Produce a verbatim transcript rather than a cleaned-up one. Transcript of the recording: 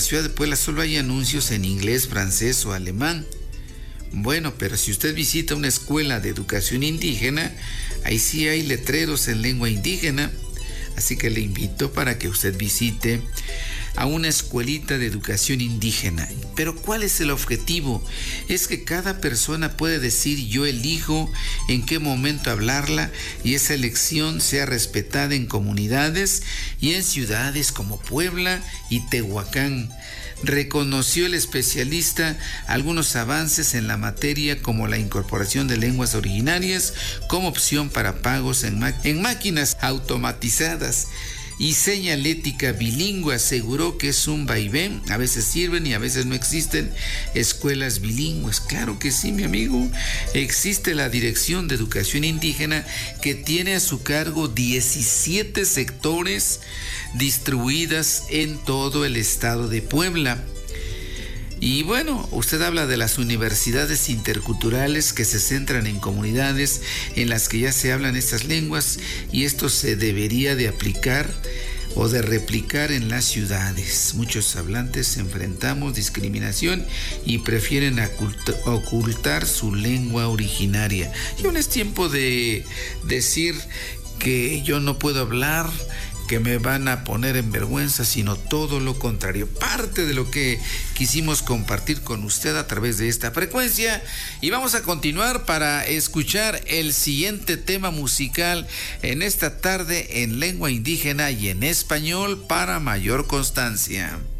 ciudad de Puebla solo hay anuncios en inglés, francés o alemán. Bueno, pero si usted visita una escuela de educación indígena, ahí sí hay letreros en lengua indígena. Así que le invito para que usted visite a una escuelita de educación indígena. Pero ¿cuál es el objetivo? Es que cada persona puede decir yo elijo en qué momento hablarla y esa elección sea respetada en comunidades y en ciudades como Puebla y Tehuacán. Reconoció el especialista algunos avances en la materia como la incorporación de lenguas originarias como opción para pagos en, en máquinas automatizadas y señalética bilingüe. Aseguró que es un vaivén, a veces sirven y a veces no existen escuelas bilingües. Claro que sí, mi amigo. Existe la Dirección de Educación Indígena que tiene a su cargo diecisiete sectores distribuidas en todo el estado de Puebla. Y bueno, usted habla de las universidades interculturales que se centran en comunidades en las que ya se hablan estas lenguas, y esto se debería de aplicar o de replicar en las ciudades. Muchos hablantes enfrentamos discriminación y prefieren ocultar su lengua originaria. Y aún es tiempo de decir que yo no puedo hablar, que me van a poner en vergüenza, sino todo lo contrario. Parte de lo que quisimos compartir con usted a través de esta frecuencia. Y vamos a continuar para escuchar el siguiente tema musical en esta tarde en lengua indígena y en español para mayor constancia.